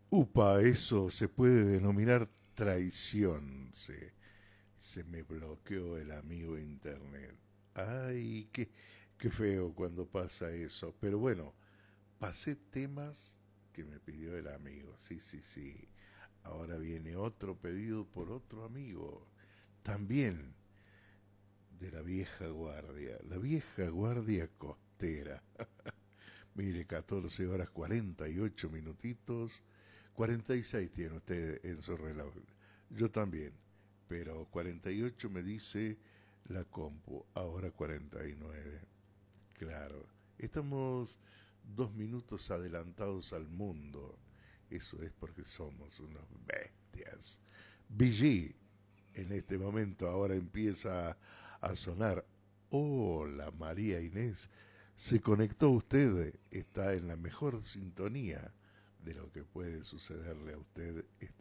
Upa, eso se puede denominar traición. Se me bloqueó el amigo internet. Ay, qué feo cuando pasa eso. Pero bueno, pasé temas que me pidió el amigo. Sí, sí, sí. Ahora viene otro pedido por otro amigo. También de la vieja guardia. La vieja guardia costera. Mire, 14 horas 48 minutitos. 46 tiene usted en su reloj. Yo también. Pero 48 me dice la compu. Ahora 49. Claro. Estamos 2 minutos adelantados al mundo. Eso es porque somos unos bestias. BG, en este momento ahora empieza a sonar. Hola María Inés, se conectó usted, está en la mejor sintonía de lo que puede sucederle a usted